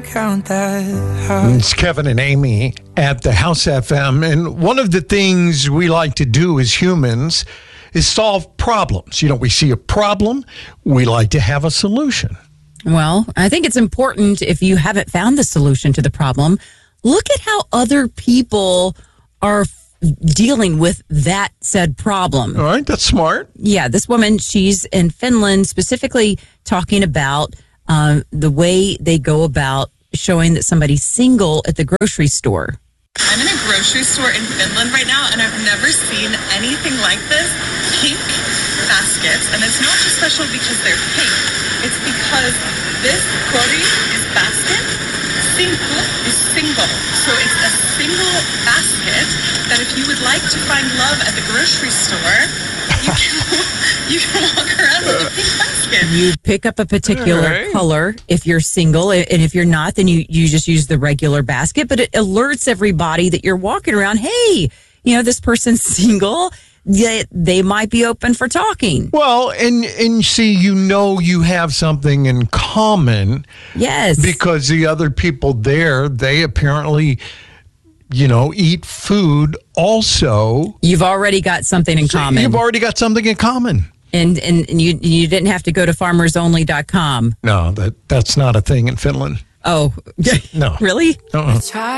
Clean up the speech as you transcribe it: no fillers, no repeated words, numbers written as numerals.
count that house. It's Kevin and Amy at the House FM. And one of the things we like to do as humans is solve problems. You know, we see a problem, we like to have a solution. Well, I think it's important, if you haven't found the solution to the problem, look at how other people are dealing with that said problem. All right, that's smart. Yeah, this woman, she's in Finland, specifically talking about the way they go about showing that somebody's single at the grocery store. I'm in a grocery store in Finland right now, and I've never seen anything like this. Pink baskets, and it's not just special because they're pink. It's because this kori is basket, cinco is single. So it's a single basket that if you would like to find love at the grocery store, you can walk around with a pink basket. You pick up a particular color if you're single, and if you're not, then you just use the regular basket. But it alerts everybody that you're walking around, hey, you know, this person's single. They might be open for talking. Well, and see, you know you have something in common. Yes. Because the other people there, they apparently, you know, eat food also. You've already got something in common. You've already got something in common. And you didn't have to go to farmersonly.com. No, that's not a thing in Finland. Oh, No. Really? Uh-uh.